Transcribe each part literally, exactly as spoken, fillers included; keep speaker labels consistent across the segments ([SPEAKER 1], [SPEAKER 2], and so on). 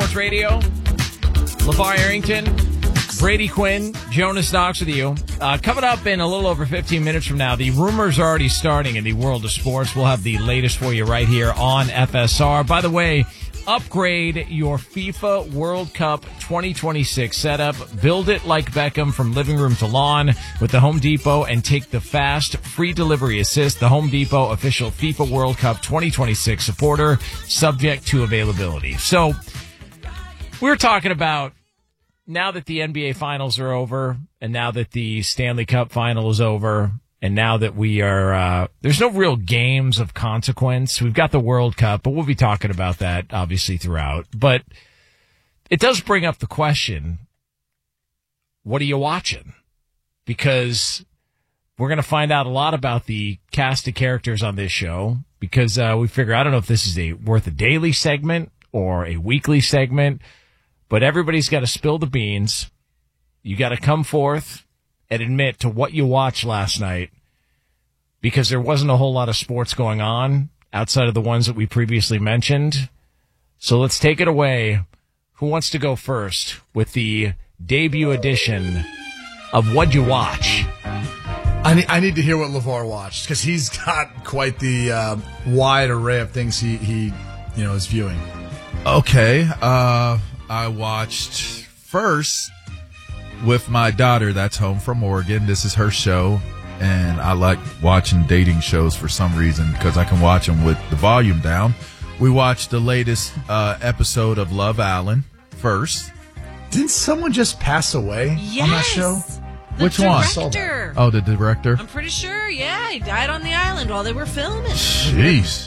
[SPEAKER 1] Sports Radio. LeVar Arrington, Brady Quinn, Jonas Knox with you. Uh, coming up in a little over fifteen minutes from now, the rumors are already starting in the world of sports. We'll have the latest for you right here on F S R. By the way, upgrade your FIFA World Cup twenty twenty-six setup. Build it like Beckham from living room to lawn with the Home Depot and take the fast free delivery assist. The Home Depot official FIFA World Cup twenty twenty-six supporter, subject to availability. So we were talking about now that the N B A finals are over and now that the Stanley Cup final is over and now that we are, uh, there's no real games of consequence. We've got the World Cup, but we'll be talking about that obviously throughout. But it does bring up the question, what are you watching? Because we're going to find out a lot about the cast of characters on this show because uh, we figure, I don't know if this is a worth a daily segment or a weekly segment, but everybody's got to spill the beans. You got to come forth and admit to what you watched last night because there wasn't a whole lot of sports going on outside of the ones that we previously mentioned. So let's take it away. Who wants to go first with the debut edition of What'd You Watch?
[SPEAKER 2] I need, I need to hear what LeVar watched because he's got quite the uh, wide array of things he, he you know, is viewing.
[SPEAKER 3] Okay. Uh, I watched first with my daughter that's home from Oregon. This is her show, and I like watching dating shows for some reason because I can watch them with the volume down. We watched the latest uh, episode of Love Island first.
[SPEAKER 2] Didn't someone just pass away
[SPEAKER 4] yes.
[SPEAKER 2] on that show?
[SPEAKER 4] The
[SPEAKER 3] Which
[SPEAKER 4] director.
[SPEAKER 3] one? Oh, the director?
[SPEAKER 4] I'm pretty sure, yeah. He died on the island while they were filming.
[SPEAKER 3] Jeez.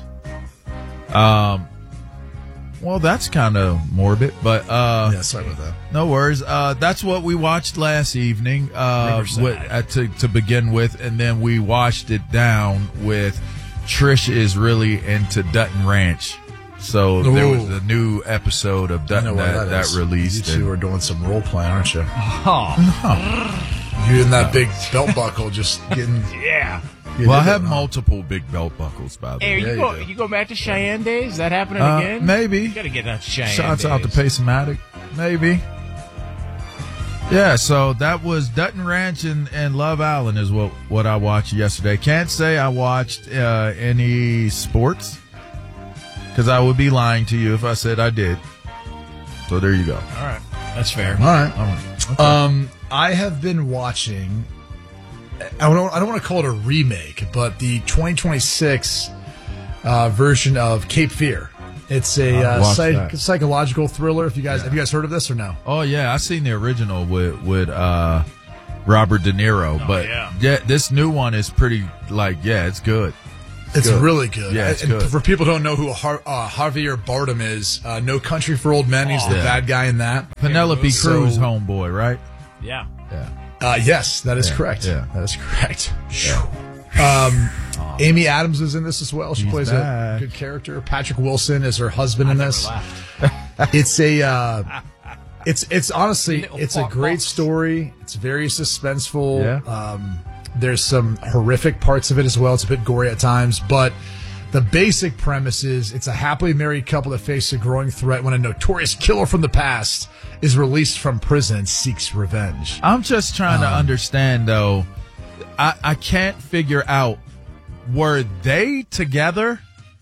[SPEAKER 3] Um... Well, that's kind of morbid, but uh,
[SPEAKER 2] yeah, sorry about that.
[SPEAKER 3] No worries. Uh, that's what we watched last evening uh, with, uh, to to begin with, and then we washed it down with Trish is really into Dutton Ranch. So
[SPEAKER 2] Ooh.
[SPEAKER 3] there was a new episode of Dutton that, that, that released.
[SPEAKER 2] You two are doing some role playing, aren't you?
[SPEAKER 1] Oh,
[SPEAKER 2] no. You in that big belt buckle, just getting
[SPEAKER 1] yeah.
[SPEAKER 3] Well, I have multiple big belt buckles, by the way.
[SPEAKER 1] Hey, you,
[SPEAKER 2] yeah,
[SPEAKER 1] go,
[SPEAKER 2] you,
[SPEAKER 1] you go back to Cheyenne days? Is that happening
[SPEAKER 3] uh,
[SPEAKER 1] again?
[SPEAKER 3] Maybe.
[SPEAKER 1] You got to get out to Cheyenne
[SPEAKER 3] Shouts
[SPEAKER 1] days.
[SPEAKER 3] out to Pacematic. Maybe. Yeah, so that was Dutton Ranch and, and Love Island is what, what I watched yesterday. Can't say I watched uh, any sports because I would be lying to you if I said I did. So there you go.
[SPEAKER 1] All right. That's fair.
[SPEAKER 2] All right.
[SPEAKER 3] All right. Okay.
[SPEAKER 2] Um, I have been watching... I don't, I don't want to call it a remake, but the twenty twenty-six uh, version of Cape Fear. It's a uh, psych, psychological thriller. If you guys
[SPEAKER 3] yeah.
[SPEAKER 2] have you guys heard of this or no?
[SPEAKER 3] Oh yeah, I seen the original with with uh, Robert De Niro,
[SPEAKER 1] oh,
[SPEAKER 3] but
[SPEAKER 1] yeah.
[SPEAKER 3] yeah, this new one is pretty like yeah, it's good.
[SPEAKER 2] It's
[SPEAKER 3] good.
[SPEAKER 2] really good.
[SPEAKER 3] Yeah, it's
[SPEAKER 2] and
[SPEAKER 3] good.
[SPEAKER 2] For people who don't know who Har- uh, Javier Bardem is, uh, No Country for Old Men. He's
[SPEAKER 1] oh,
[SPEAKER 2] the
[SPEAKER 3] yeah.
[SPEAKER 2] bad guy in that.
[SPEAKER 3] Penelope
[SPEAKER 2] So-
[SPEAKER 3] Cruz homeboy, right?
[SPEAKER 1] Yeah.
[SPEAKER 3] Yeah.
[SPEAKER 2] Uh, yes, that is
[SPEAKER 3] Yeah,
[SPEAKER 2] correct.
[SPEAKER 3] yeah.
[SPEAKER 2] That is correct. Um, Amy Adams is in this as well. She
[SPEAKER 3] She's
[SPEAKER 2] plays
[SPEAKER 3] back.
[SPEAKER 2] a good character. Patrick Wilson is her husband in
[SPEAKER 1] I never
[SPEAKER 2] this.
[SPEAKER 1] laughed.
[SPEAKER 2] It's a, uh, it's it's honestly,
[SPEAKER 1] Little
[SPEAKER 2] it's a
[SPEAKER 1] fox.
[SPEAKER 2] great story. It's very suspenseful.
[SPEAKER 3] Yeah.
[SPEAKER 2] Um, there's some horrific parts of it as well. It's a bit gory at times, but the basic premise is it's a happily married couple that face a growing threat when a notorious killer from the past is released from prison and seeks revenge.
[SPEAKER 3] I'm just trying to
[SPEAKER 2] Um,
[SPEAKER 3] understand though. I I can't figure out were they together?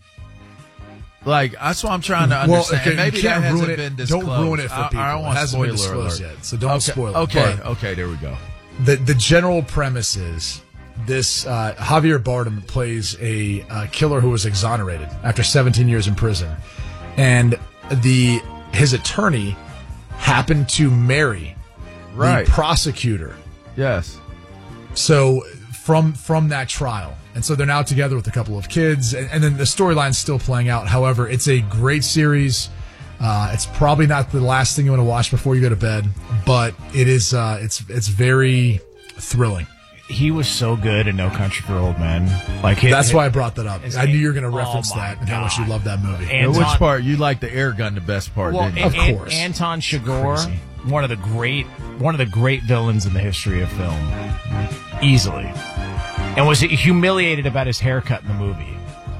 [SPEAKER 3] Like that's what I'm trying to
[SPEAKER 2] Well,
[SPEAKER 3] understand.
[SPEAKER 2] okay,
[SPEAKER 3] And maybe
[SPEAKER 2] you can't
[SPEAKER 3] that hasn't
[SPEAKER 2] ruin it.
[SPEAKER 3] been
[SPEAKER 2] Don't
[SPEAKER 3] disclosed.
[SPEAKER 2] ruin it for
[SPEAKER 3] I,
[SPEAKER 2] people.
[SPEAKER 3] I don't want
[SPEAKER 2] it hasn't been
[SPEAKER 3] spoiler
[SPEAKER 2] disclosed
[SPEAKER 3] alert.
[SPEAKER 2] yet, so don't
[SPEAKER 3] okay,
[SPEAKER 2] spoil it.
[SPEAKER 3] Okay,
[SPEAKER 2] But
[SPEAKER 3] okay, there we go.
[SPEAKER 2] The the general premise is this: uh, Javier Bardem plays a uh, killer who was exonerated after seventeen years in prison, and the his attorney happened to marry
[SPEAKER 3] Right.
[SPEAKER 2] the prosecutor.
[SPEAKER 3] Yes.
[SPEAKER 2] So from from that trial, and so they're now together with a couple of kids, and, and then the storyline's still playing out. However, it's a great series. Uh, it's probably not the last thing you want to watch before you go to bed, but it is. Uh, it's it's very thrilling.
[SPEAKER 1] He was so good in No Country for Old Men. Like his,
[SPEAKER 2] That's why I brought that up.
[SPEAKER 1] his-
[SPEAKER 2] I knew you were going to
[SPEAKER 1] oh
[SPEAKER 2] reference
[SPEAKER 1] my
[SPEAKER 2] that and how much you
[SPEAKER 1] God.
[SPEAKER 2] love that movie.
[SPEAKER 1] And-
[SPEAKER 3] Which
[SPEAKER 1] Anton-
[SPEAKER 3] part you like the air gun the best part?
[SPEAKER 1] Well,
[SPEAKER 3] didn't you?
[SPEAKER 2] Of
[SPEAKER 1] An-
[SPEAKER 2] course.
[SPEAKER 1] Anton Chigurh,
[SPEAKER 2] Crazy.
[SPEAKER 1] one of the great, one of the great villains in the history of film, easily, and was humiliated about his haircut in the movie.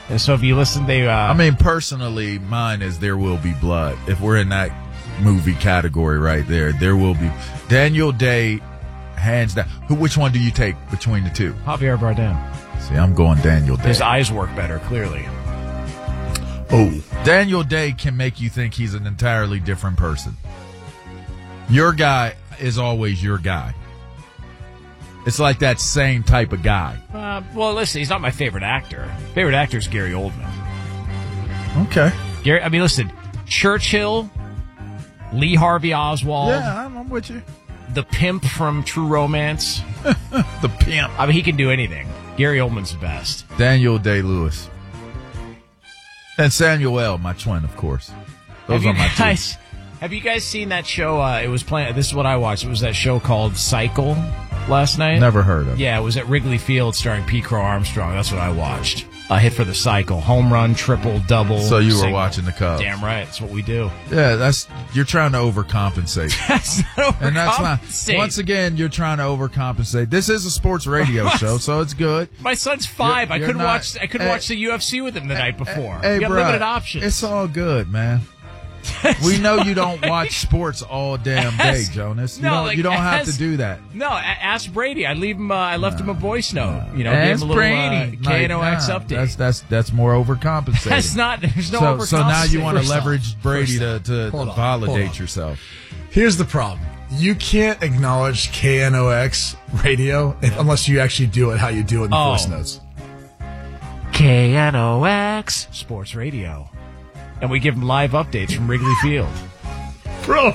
[SPEAKER 1] And so if you listen, they. Uh,
[SPEAKER 3] I mean, personally, mine is There Will Be Blood. If we're in that movie category right there, There Will Be. Daniel Day, hands down. Who? Which one do you take between the two?
[SPEAKER 1] Javier Bardem.
[SPEAKER 3] See, I'm going Daniel Day.
[SPEAKER 1] His eyes work better, clearly.
[SPEAKER 3] Oh, Daniel Day can make you think he's an entirely different person. Your guy is always your guy. It's like that same type of guy.
[SPEAKER 1] Uh, well, listen, he's not my favorite actor. Favorite actor is Gary Oldman.
[SPEAKER 3] Okay.
[SPEAKER 1] Gary, I mean, listen, Churchill, Lee Harvey Oswald,
[SPEAKER 3] Yeah, I'm, I'm with you.
[SPEAKER 1] the pimp from True Romance.
[SPEAKER 3] The pimp.
[SPEAKER 1] I mean, he can do anything. Gary Oldman's the best.
[SPEAKER 3] Daniel Day-Lewis. And Samuel L., my twin, of course. Those
[SPEAKER 1] have
[SPEAKER 3] are
[SPEAKER 1] you
[SPEAKER 3] my
[SPEAKER 1] guys,
[SPEAKER 3] two.
[SPEAKER 1] Have you guys seen that show? Uh, it was playing. This is what I watched. It was that show called Cycle last night.
[SPEAKER 3] Never heard of it.
[SPEAKER 1] Yeah, it was at Wrigley Field starring P. Crow Armstrong. That's what I watched. A hit for the cycle. Home run, triple, double.
[SPEAKER 3] So you were
[SPEAKER 1] single.
[SPEAKER 3] watching the Cubs.
[SPEAKER 1] Damn right. That's what we do.
[SPEAKER 3] Yeah, that's you're trying to overcompensate.
[SPEAKER 1] That's not
[SPEAKER 3] And that's not.
[SPEAKER 1] overcompensate.
[SPEAKER 3] Once again, you're trying to overcompensate. This is a sports radio show, so it's good.
[SPEAKER 1] My son's five.
[SPEAKER 3] You're-
[SPEAKER 1] I
[SPEAKER 3] you're
[SPEAKER 1] couldn't
[SPEAKER 3] not-
[SPEAKER 1] watch. I couldn't
[SPEAKER 3] Hey,
[SPEAKER 1] watch the U F C with him the night before.
[SPEAKER 3] Hey,
[SPEAKER 1] you got
[SPEAKER 3] bro,
[SPEAKER 1] limited options.
[SPEAKER 3] it's all good, man. We know you don't watch sports all damn day,
[SPEAKER 1] Ask-
[SPEAKER 3] Jonas. You
[SPEAKER 1] no,
[SPEAKER 3] don't.
[SPEAKER 1] like,
[SPEAKER 3] you don't have to
[SPEAKER 1] ask-
[SPEAKER 3] do that.
[SPEAKER 1] No, a- ask Brady. I leave him. Uh, I left him a voice note. You know,
[SPEAKER 3] Ask
[SPEAKER 1] give him a little
[SPEAKER 3] Brady.
[SPEAKER 1] uh, K N O X
[SPEAKER 3] Like, nah,
[SPEAKER 1] update.
[SPEAKER 3] That's that's that's more overcompensating.
[SPEAKER 1] That's not. There's no
[SPEAKER 3] so,
[SPEAKER 1] overcompensating.
[SPEAKER 3] so now you want to
[SPEAKER 2] First off,
[SPEAKER 3] leverage Brady to,
[SPEAKER 2] first
[SPEAKER 3] to
[SPEAKER 2] off, hold on,
[SPEAKER 3] validate
[SPEAKER 2] hold on.
[SPEAKER 3] yourself.
[SPEAKER 2] Here's the problem. You can't acknowledge K N O X radio if, unless you actually do it how you do it in the
[SPEAKER 1] Oh.
[SPEAKER 2] voice notes.
[SPEAKER 1] K N O X Sports Radio, and we give them live updates from Wrigley Field.
[SPEAKER 2] Bro,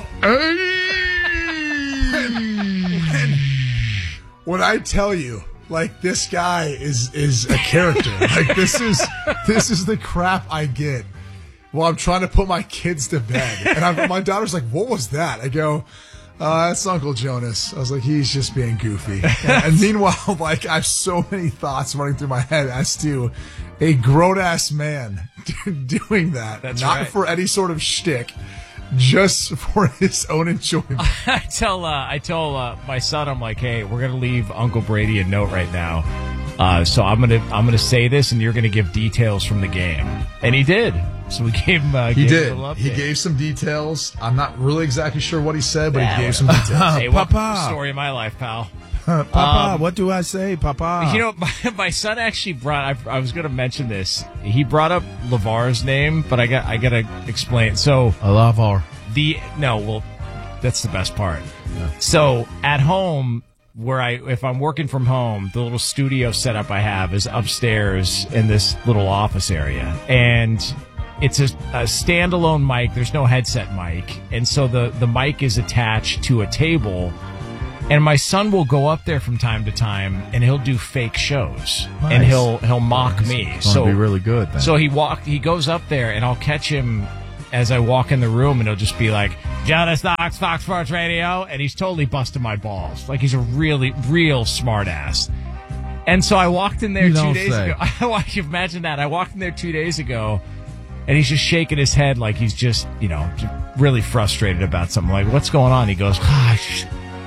[SPEAKER 2] when I tell you, like, this guy is is a character. Like, this is this is the crap I get while I'm trying to put my kids to bed. And I'm, my daughter's like, "What was that?" I go, uh, "That's Uncle Jonas." I was like, "He's just being goofy." And, and meanwhile, like, I have so many thoughts running through my head as to a grown ass man doing that,
[SPEAKER 1] That's
[SPEAKER 2] not
[SPEAKER 1] right.
[SPEAKER 2] for any sort of shtick. Just for his own enjoyment.
[SPEAKER 1] I tell uh, I tell uh, my son, I'm like, hey, we're gonna leave Uncle Brady a note right now. Uh, so I'm gonna I'm gonna say this, and you're gonna give details from the game. And he did. So we gave him. Uh,
[SPEAKER 2] He
[SPEAKER 1] gave him
[SPEAKER 2] did.
[SPEAKER 1] a little
[SPEAKER 2] He
[SPEAKER 1] update.
[SPEAKER 2] gave some details. I'm not really exactly sure what he said, but
[SPEAKER 1] Yeah,
[SPEAKER 2] he gave some
[SPEAKER 1] whatever.
[SPEAKER 2] details.
[SPEAKER 1] Hey, welcome to the
[SPEAKER 3] Papa.
[SPEAKER 1] story of my life, pal.
[SPEAKER 3] Papa, what do I say, Papa?
[SPEAKER 1] You know, my, my son actually brought. I, I was going to mention this. He brought up LeVar's name, but I got I got to explain. So
[SPEAKER 3] I love our.
[SPEAKER 1] the no, well, that's the best part. So at home, where I if I'm working from home, the little studio setup I have is upstairs in this little office area, and it's a, a standalone mic. There's no headset mic, and so the the mic is attached to a table. And my son will go up there from time to time, and he'll do fake shows,
[SPEAKER 3] Nice.
[SPEAKER 1] and he'll he'll mock me.
[SPEAKER 3] It's going
[SPEAKER 1] So
[SPEAKER 3] to be really good then.
[SPEAKER 1] so he walk he goes up there, and I'll catch him as I walk in the room, and he'll just be like, "Jonas Knox, Fox Sports Radio," and he's totally busting my balls, like he's a really real smart ass. And so I walked in there
[SPEAKER 3] You
[SPEAKER 1] two
[SPEAKER 3] don't
[SPEAKER 1] days
[SPEAKER 3] say.
[SPEAKER 1] ago. I imagine that I walked in there two days ago. And he's just shaking his head like he's just, you know, just really frustrated about something. Like, what's going on? He goes, gosh,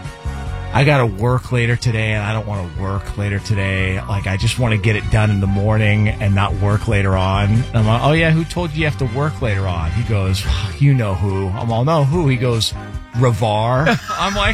[SPEAKER 1] I got to work later today, and I don't want to work later today. Like, I just want to get it done in the morning and not work later on. And I'm like, oh, yeah, who told you you have to work later on? He goes, you know who. I'm all, no, who? He goes, Ravar. I'm like,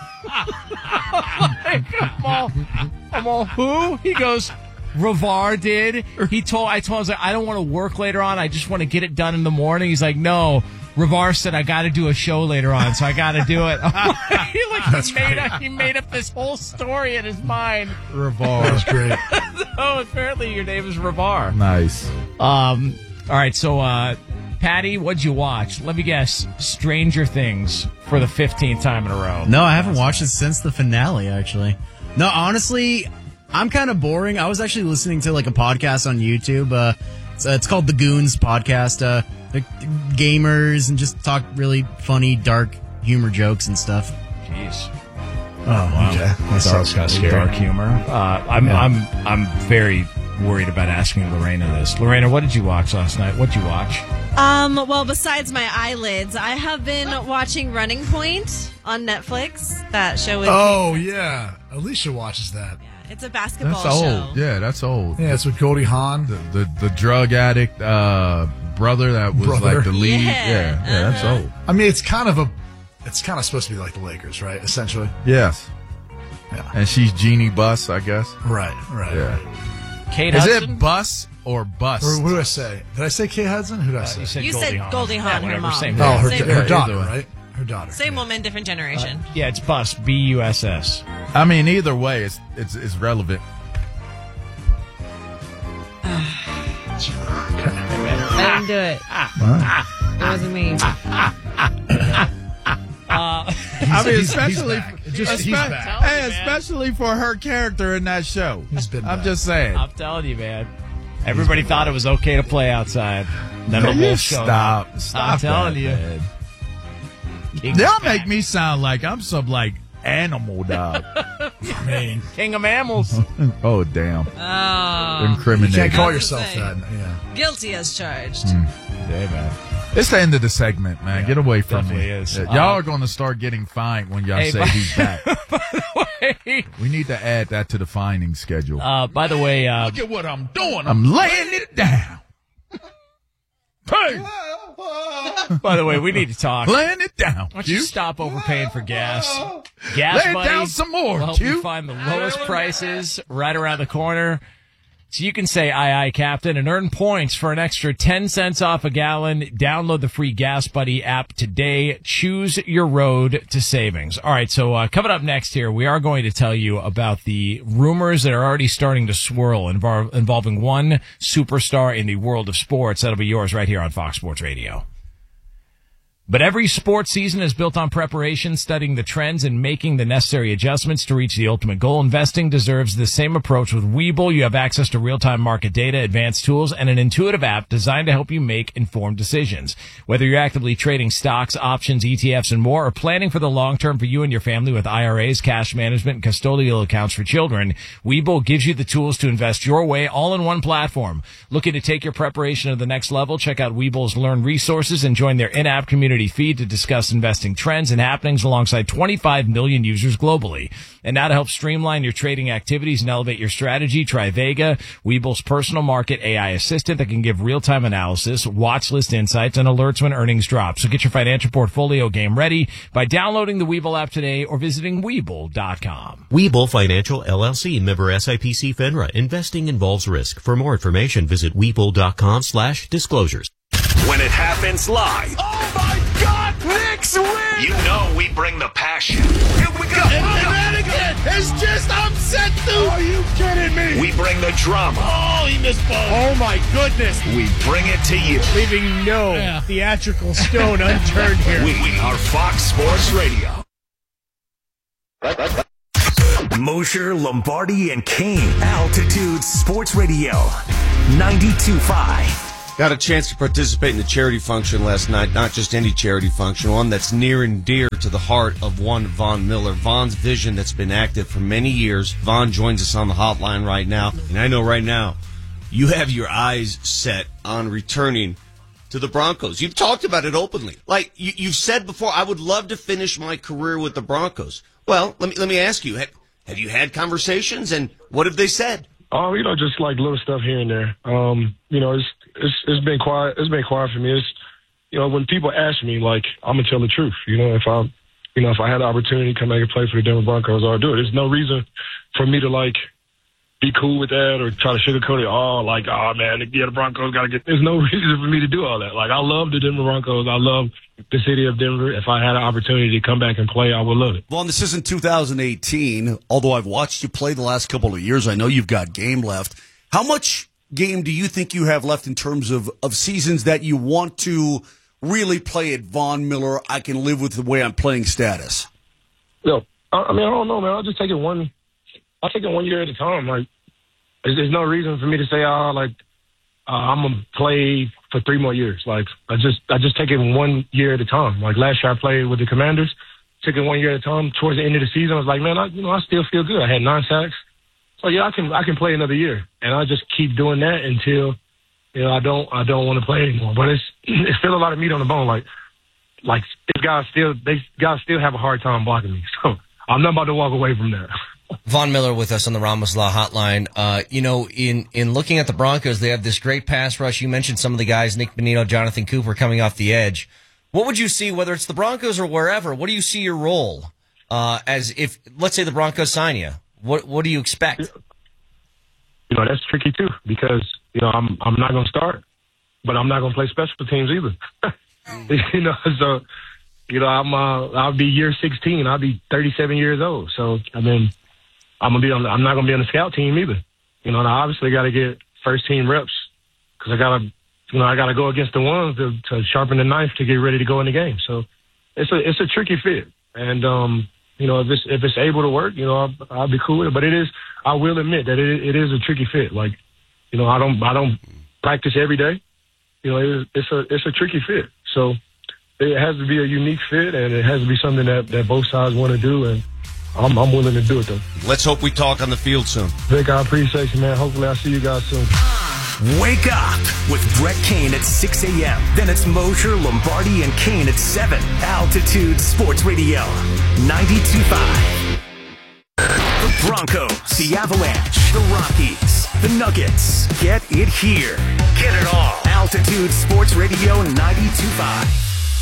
[SPEAKER 1] I'm like, I'm all, I'm all, who? He goes, Ravar did. He told, I told him, I was like, I don't want to work later on. I just want to get it done in the morning. He's like, no. Ravar said I got to do a show later on, so I got to do it. he like
[SPEAKER 2] That's
[SPEAKER 1] he made
[SPEAKER 2] great.
[SPEAKER 1] up, he made up this whole story in his mind.
[SPEAKER 3] Revolve.
[SPEAKER 2] That was great.
[SPEAKER 1] Oh, apparently your name is Ravar.
[SPEAKER 3] Nice.
[SPEAKER 1] Um. All right. So, uh, Patty, what'd you watch? Let me guess. Stranger Things for the fifteenth time in a row.
[SPEAKER 5] No, I haven't watched it since the finale, actually. No, honestly, I'm kind of boring. I was actually listening to like a podcast on YouTube. Uh, it's, uh, it's called The Goons Podcast. Uh, they're gamers and just talk really funny, dark humor jokes and stuff.
[SPEAKER 1] Jeez.
[SPEAKER 2] Oh, wow. Okay. That sounds kind of scary.
[SPEAKER 1] Dark humor. Uh, I'm
[SPEAKER 2] Yeah.
[SPEAKER 1] I'm I'm very worried about asking Lorena this. Lorena, what did you watch last night? What'd you watch?
[SPEAKER 4] Um, well, besides my eyelids, I have been watching Running Point on Netflix. That show with
[SPEAKER 2] Oh, yeah. Alicia watches that.
[SPEAKER 4] It's a basketball
[SPEAKER 3] That's
[SPEAKER 4] show.
[SPEAKER 3] old. Yeah, that's old.
[SPEAKER 2] Yeah, it's with Goldie Hawn.
[SPEAKER 3] The the, the drug addict uh, brother that was
[SPEAKER 2] Brother.
[SPEAKER 3] like the lead.
[SPEAKER 4] Yeah,
[SPEAKER 3] Yeah, yeah, that's
[SPEAKER 4] uh-huh.
[SPEAKER 3] old.
[SPEAKER 2] I mean, it's kind of a, it's kind of supposed to be like the Lakers, right? Essentially.
[SPEAKER 3] Yes.
[SPEAKER 2] Yeah.
[SPEAKER 3] And she's Jeannie Buss, I guess.
[SPEAKER 2] Right, right.
[SPEAKER 3] Yeah.
[SPEAKER 2] right.
[SPEAKER 1] Kate
[SPEAKER 3] Is
[SPEAKER 1] Hudson?
[SPEAKER 3] it Buss or Bust?
[SPEAKER 2] Or what did I say? Did I say Kate Hudson? Who did I
[SPEAKER 1] Uh,
[SPEAKER 2] say?
[SPEAKER 1] you said
[SPEAKER 4] You
[SPEAKER 1] Goldie
[SPEAKER 4] said
[SPEAKER 1] Hawn.
[SPEAKER 4] Goldie Hawn,
[SPEAKER 1] Yeah,
[SPEAKER 4] her
[SPEAKER 1] whatever,
[SPEAKER 4] mom.
[SPEAKER 1] Same
[SPEAKER 2] oh,
[SPEAKER 1] thing.
[SPEAKER 2] her,
[SPEAKER 4] Same
[SPEAKER 2] her
[SPEAKER 3] thing.
[SPEAKER 2] daughter,
[SPEAKER 3] Either way.
[SPEAKER 2] right? Her daughter.
[SPEAKER 4] Same
[SPEAKER 2] yeah.
[SPEAKER 4] woman, different generation.
[SPEAKER 1] Yeah, it's Bus. B U S S.
[SPEAKER 3] I mean, either way, it's it's, it's relevant.
[SPEAKER 6] I didn't do it. It wasn't me.
[SPEAKER 3] I mean,
[SPEAKER 2] he's- he's
[SPEAKER 3] especially,
[SPEAKER 2] back. It just- he's
[SPEAKER 3] espe-
[SPEAKER 2] back.
[SPEAKER 3] hey,
[SPEAKER 1] you, man.
[SPEAKER 3] especially for her character in that show.
[SPEAKER 2] He's been
[SPEAKER 3] I'm
[SPEAKER 2] back.
[SPEAKER 3] just saying.
[SPEAKER 1] I'm telling you, man. Everybody thought it was okay to play outside. Then the
[SPEAKER 3] You
[SPEAKER 1] wolf showed up.
[SPEAKER 3] stop. Stop.
[SPEAKER 1] I'm telling
[SPEAKER 3] that,
[SPEAKER 1] you.
[SPEAKER 3] man.
[SPEAKER 1] King
[SPEAKER 3] Y'all
[SPEAKER 1] of
[SPEAKER 3] make me sound like I'm some like animal dog.
[SPEAKER 2] I mean,
[SPEAKER 1] King of mammals.
[SPEAKER 3] Oh damn!
[SPEAKER 4] Oh.
[SPEAKER 2] you
[SPEAKER 3] Incriminating.
[SPEAKER 2] can't call
[SPEAKER 4] I was
[SPEAKER 2] yourself
[SPEAKER 4] gonna
[SPEAKER 2] that. Yeah.
[SPEAKER 4] Guilty as charged.
[SPEAKER 1] Hey, man.
[SPEAKER 3] It's the end of the segment, man. Get away from me.
[SPEAKER 1] definitely is.
[SPEAKER 3] Yeah,
[SPEAKER 1] Uh,
[SPEAKER 3] y'all are going to start getting fined when y'all
[SPEAKER 1] Hey,
[SPEAKER 3] say
[SPEAKER 1] by-
[SPEAKER 3] he's back.
[SPEAKER 1] Hey,
[SPEAKER 3] We need to add that to the fining schedule.
[SPEAKER 1] uh, by the way, uh,
[SPEAKER 3] Look at what I'm doing. I'm laying it down. Hey,
[SPEAKER 1] by the way, we need to talk.
[SPEAKER 3] laying it down.
[SPEAKER 1] Why don't you
[SPEAKER 3] Q.
[SPEAKER 1] stop overpaying for gas? Gas
[SPEAKER 3] Lay it
[SPEAKER 1] Buddy
[SPEAKER 3] down some more,
[SPEAKER 1] will help you
[SPEAKER 3] Q.
[SPEAKER 1] find the lowest prices right around the corner. So you can say aye aye Captain and earn points for an extra ten cents off a gallon. Download the free Gas Buddy app today. Choose your road to savings. All right, so uh, coming up next here, we are going to tell you about the rumors that are already starting to swirl invol- involving one superstar in the world of sports. That'll be yours right here on Fox Sports Radio. But every sports season is built on preparation, studying the trends, and making the necessary adjustments to reach the ultimate goal. Investing deserves the same approach with Webull. You have access to real-time market data, advanced tools, and an intuitive app designed to help you make informed decisions. Whether you're actively trading stocks, options, E T Fs, and more, or planning for the long term for you and your family with I R As, cash management, and custodial accounts for children, Webull gives you the tools to invest your way all in one platform. Looking to take your preparation to the next level? Check out Webull's Learn resources and join their in-app community feed to discuss investing trends and happenings alongside twenty-five million users globally. And now to help streamline your trading activities and elevate your strategy, try Vega, Webull's personal market A I assistant that can give real-time analysis, watch list insights, and alerts when earnings drop. So get your financial portfolio game ready by downloading the Webull app today or visiting Webull dot com.
[SPEAKER 7] Webull Financial L L C, member S I P C FINRA. Investing involves risk. For more information, visit Webull dot com slash disclosures.
[SPEAKER 8] When it happens live.
[SPEAKER 9] Oh my God, Knicks win!
[SPEAKER 8] You know we bring the passion. Here we go.
[SPEAKER 9] And again, it's just upset, dude. Are you kidding me?
[SPEAKER 8] We bring the drama.
[SPEAKER 9] Oh, he missed both. Oh my goodness.
[SPEAKER 8] We bring it to you.
[SPEAKER 9] Leaving no theatrical stone unturned here.
[SPEAKER 8] We are Fox Sports Radio. Mosher, Lombardi, and Kane. Altitude Sports Radio. ninety-two point five.
[SPEAKER 10] Got a chance to participate in the charity function last night, not just any charity function, one that's near and dear to the heart of one Von Miller. Von's vision that's been active for many years. Von joins us on the hotline right now, and I know right now you have your eyes set on returning to the Broncos. You've talked about it openly. Like, you, you've said before, I would love to finish my career with the Broncos. Well, let me, let me ask you, have, have you had conversations, and what have they said?
[SPEAKER 11] Oh, you know, just like little stuff here and there. Um, you know, it's it's it's been quiet. It's been quiet for me. It's, you know, when people ask me, like, I'm gonna tell the truth. You know, if I, you know, if I had the opportunity to come back and play for the Denver Broncos, I'll do it. There's no reason for me to like be cool with that or try to sugarcoat it. Oh, like, oh man, yeah, the Broncos gotta get. There's no reason for me to do all that. Like, I love the Denver Broncos. I love the city of Denver. If I had an opportunity to come back and play, I would love it.
[SPEAKER 12] Well, this isn't two thousand eighteen, although I've watched you play the last couple of years. I know you've got game left. How much game do you think you have left in terms of, of seasons that you want to really play at Von Miller, I can live with the way I'm playing status?
[SPEAKER 11] Yo, I, I mean, I don't know, man. I'll just take it one, I'll take it one year at a time. Like, there's, there's no reason for me to say, oh, like, uh, I'm going to play for three more years. Like, I just, I just take it one year at a time. Like, last year I played with the Commanders, took it one year at a time. Towards the end of the season, I was like, man, I, you know, I still feel good. I had nine sacks. So yeah, I can, I can play another year, and I just keep doing that until, you know, I don't, I don't want to play anymore. But it's, it's still a lot of meat on the bone. Like, like these guys still, they guys still have a hard time blocking me. So I'm not about to walk away from that.
[SPEAKER 13] Von Miller with us on the Ramos Law Hotline. Uh, you know, in, in looking at the Broncos, they have this great pass rush. You mentioned some of the guys, Nick Bonito, Jonathan Cooper, coming off the edge. What would you see, whether it's the Broncos or wherever, what do you see your role uh, as if, let's say the Broncos sign you? What what do you expect?
[SPEAKER 11] You know, that's tricky too because, you know, I'm I'm not going to start, but I'm not going to play special teams either. you know, so, you know, I'm, uh, I'll be year sixteen. I'll be thirty-seven years old. So, I mean, I'm gonna be on. The, I'm not gonna be on the scout team either. You know, and I obviously got to get first team reps because I gotta, you know, I gotta go against the ones to, to sharpen the knife to get ready to go in the game. So it's a it's a tricky fit, and um, you know, if it's if it's able to work, you know, I'll, I'll be cool with it. But it is, I will admit that it it is a tricky fit. Like, you know, I don't I don't practice every day. You know, it is, it's a it's a tricky fit. So it has to be a unique fit, and it has to be something that, that both sides want to do, and I'm, I'm willing to do it, though.
[SPEAKER 10] Let's hope we talk on the field soon.
[SPEAKER 11] Vic, I appreciate you, man. Hopefully I'll see you guys soon.
[SPEAKER 8] Wake up with Brett Kane at six a.m. Then it's Mosher, Lombardi, and Kane at seven. Altitude Sports Radio, ninety-two point five. The Broncos, the Avalanche, the Rockies, the Nuggets. Get it here. Get it all. Altitude Sports Radio, ninety-two point five.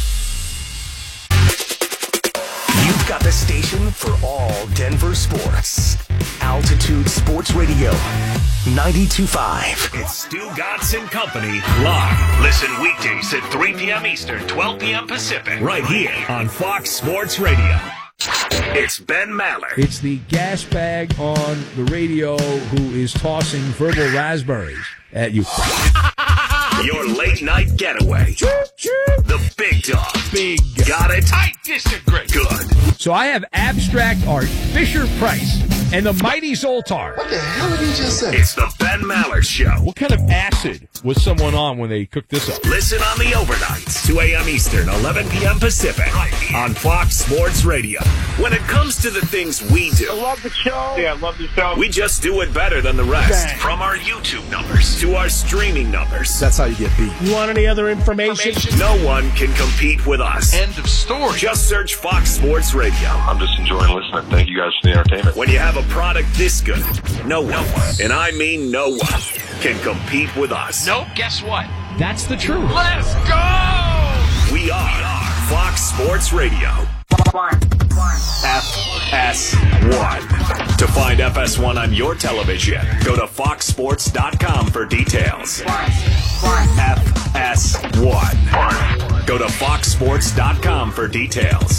[SPEAKER 8] You've got the station for all Denver sports. Altitude Sports Radio, ninety-two point five. It's Stu Gatz and Company live. Listen weekdays at three p.m. Eastern, twelve p.m. Pacific. Right here on Fox Sports Radio. It's Ben Maller.
[SPEAKER 14] It's the gas bag on the radio who is tossing verbal raspberries at you.
[SPEAKER 8] Your late night getaway. The big dog.
[SPEAKER 14] Big.
[SPEAKER 8] Got it? I disagree. Good.
[SPEAKER 14] So I have abstract art, Fisher Price, and the mighty Zoltar.
[SPEAKER 8] What the hell did he just say? It's the Ben Maller Show.
[SPEAKER 14] What kind of acid was someone on when they cooked this up?
[SPEAKER 8] Listen on the overnights, two a.m. Eastern, eleven p.m. Pacific, on Fox Sports Radio. When it comes to the things we do,
[SPEAKER 11] I love the show. Yeah, I love the show.
[SPEAKER 8] We just do it better than the rest.
[SPEAKER 11] Dang.
[SPEAKER 8] From our YouTube numbers to our streaming numbers.
[SPEAKER 12] That's how you get beat.
[SPEAKER 14] You want any other information?
[SPEAKER 8] No one can compete with us.
[SPEAKER 9] End of story.
[SPEAKER 8] Just search Fox Sports Radio.
[SPEAKER 15] I'm just enjoying listening. Thank you guys for the entertainment.
[SPEAKER 8] When you have a product this good, no one, and I mean no one, can compete with us.
[SPEAKER 9] Nope, guess what?
[SPEAKER 14] That's the truth.
[SPEAKER 9] Let's go!
[SPEAKER 8] We are Fox Sports Radio. F S one. To find F S one on your television, go to fox sports dot com for details. F S one. Go to fox sports dot com for details.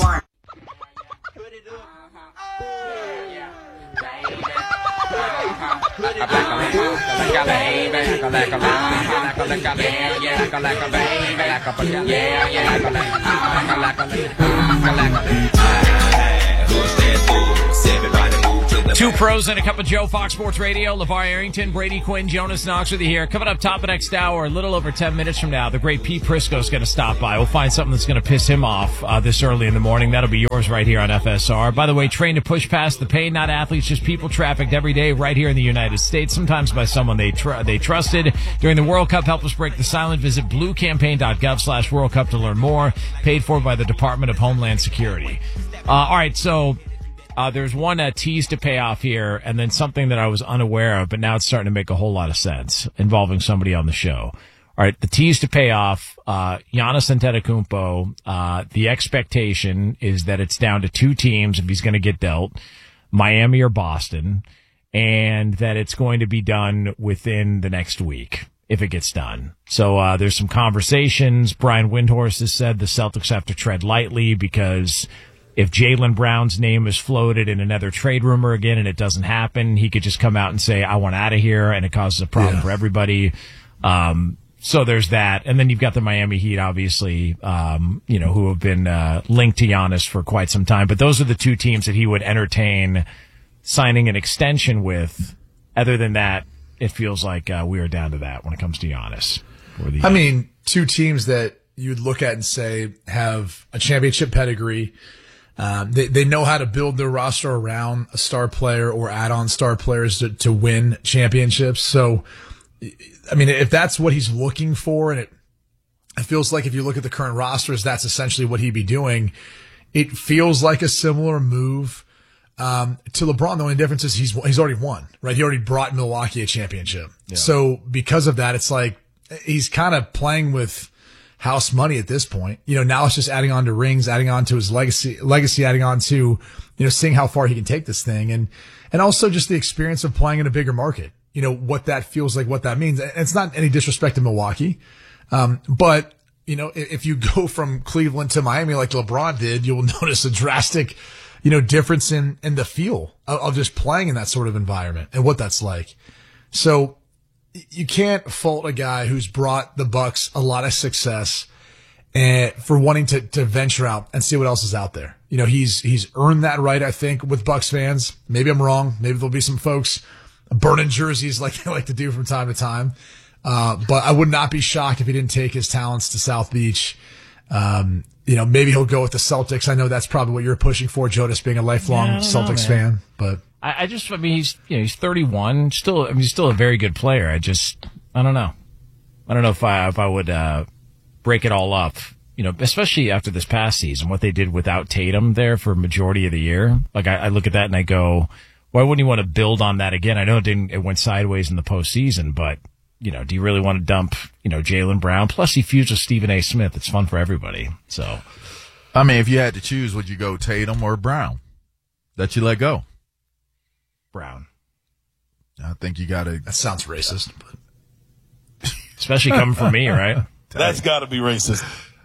[SPEAKER 1] Two pros and a cup of Joe, Fox Sports Radio. LeVar Arrington, Brady Quinn, Jonas Knox with you here. Coming up top of next hour, a little over ten minutes from now, the great Pete Prisco's going to stop by. We'll find something that's going to piss him off uh, this early in the morning. That'll be yours right here on F S R. By the way, trained to push past the pain, not athletes, just people trafficked every day right here in the United States, sometimes by someone they tr- they trusted. During the World Cup, help us break the silence. Visit bluecampaign.gov slash World Cup to learn more. Paid for by the Department of Homeland Security. Uh, all right, so... Uh, there's one uh, tease to pay off here, and then something that I was unaware of, but now it's starting to make a whole lot of sense involving somebody on the show. All right, the tease to pay off, uh, Giannis Antetokounmpo, uh, the expectation is that it's down to two teams if he's going to get dealt, Miami or Boston, and that it's going to be done within the next week if it gets done. So uh, there's some conversations. Brian Windhorst has said the Celtics have to tread lightly because if Jaylen Brown's name is floated in another trade rumor again and it doesn't happen, he could just come out and say, I want out of here, and it causes a problem yeah. for everybody. Um, so there's that. And then you've got the Miami Heat, obviously, um, you know, who have been uh, linked to Giannis for quite some time. But those are the two teams that he would entertain signing an extension with. Other than that, it feels like uh, we are down to that when it comes to Giannis. The,
[SPEAKER 2] I mean, two teams that you'd look at and say have a championship pedigree. Um, they, they know how to build their roster around a star player or add-on star players to, to win championships. So, I mean, if that's what he's looking for, and it, it feels like if you look at the current rosters, that's essentially what he'd be doing. It feels like a similar move Um, to LeBron, the only difference is he's he's already won, right? He already brought Milwaukee a championship. Yeah. So because of that, it's like he's kind of playing with house money at this point. You know, now it's just adding on to rings, adding on to his legacy, legacy, adding on to, you know, seeing how far he can take this thing. And, and also just the experience of playing in a bigger market, you know, what that feels like, what that means. And it's not any disrespect to Milwaukee. Um, but, you know, if you go from Cleveland to Miami like LeBron did, you will notice a drastic, you know, difference in, in the feel of, of just playing in that sort of environment and what that's like. So, you can't fault a guy who's brought the Bucks a lot of success and for wanting to, to venture out and see what else is out there. You know, he's, he's earned that right, I think, with Bucks fans. Maybe I'm wrong. Maybe there'll be some folks burning jerseys like they like to do from time to time. Uh, but I would not be shocked if he didn't take his talents to South Beach. Um, you know, maybe he'll go with the Celtics. I know that's probably what you're pushing for, Jonas, being a lifelong
[SPEAKER 1] yeah,
[SPEAKER 2] Celtics
[SPEAKER 1] know,
[SPEAKER 2] fan, but.
[SPEAKER 1] I, I just, I mean, he's, you know, he's thirty-one, still, I mean, he's still a very good player. I just, I don't know. I don't know if I, if I would, uh, break it all up, you know, especially after this past season, what they did without Tatum there for majority of the year. Like, I, I look at that and I go, why wouldn't you want to build on that again? I know it didn't, it went sideways in the postseason, but, you know, do you really want to dump, you know, Jaylen Brown? Plus he fused with Stephen A. Smith. It's fun for everybody. So,
[SPEAKER 3] I mean, if you had to choose, would you go Tatum or Brown that you let go?
[SPEAKER 1] Brown.
[SPEAKER 3] I think you got to.
[SPEAKER 2] That sounds racist, but
[SPEAKER 1] especially coming from me, right?
[SPEAKER 9] That's got to be racist.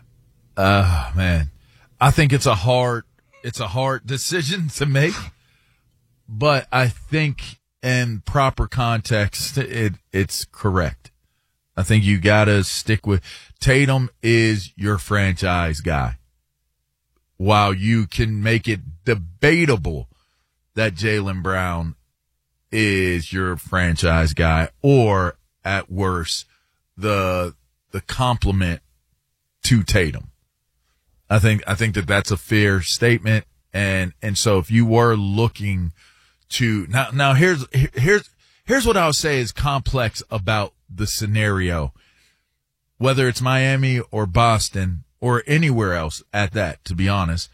[SPEAKER 3] Uh man, I think it's a hard, it's a hard decision to make, but I think in proper context, it it's correct. I think you got to stick with Tatum is your franchise guy. While you can make it debatable that Jaylen Brown is your franchise guy, or at worst, the the complement to Tatum. I think I think that that's a fair statement, and and so if you were looking to now now here's here's here's what I would say is complex about the scenario, whether it's Miami or Boston or anywhere else at that. To be honest.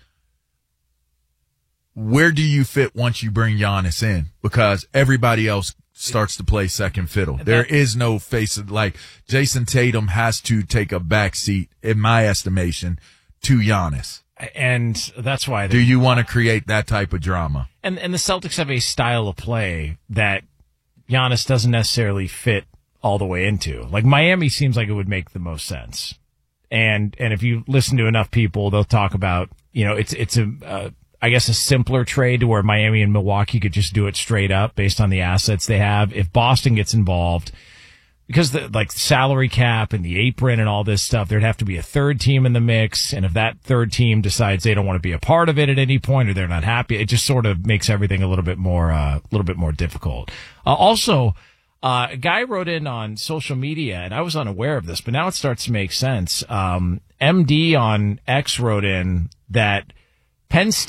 [SPEAKER 3] Where do you fit once you bring Giannis in? Because everybody else starts to play second fiddle. There is no face of, like, Jason Tatum has to take a back seat, in my estimation, to Giannis.
[SPEAKER 1] And that's why.
[SPEAKER 3] Do you want to create that type of drama?
[SPEAKER 1] And and the Celtics have a style of play that Giannis doesn't necessarily fit all the way into. Like, Miami seems like it would make the most sense. And and if you listen to enough people, they'll talk about, you know, it's it's a uh, I guess a simpler trade to where Miami and Milwaukee could just do it straight up based on the assets they have. If Boston gets involved, because the like salary cap and the apron and all this stuff, there'd have to be a third team in the mix. And if that third team decides they don't want to be a part of it at any point or they're not happy, it just sort of makes everything a little bit more, uh, a little bit more difficult. Uh, also, uh, a guy wrote in on social media, and I was unaware of this, but now it starts to make sense. Um, M D on X wrote in that Penn State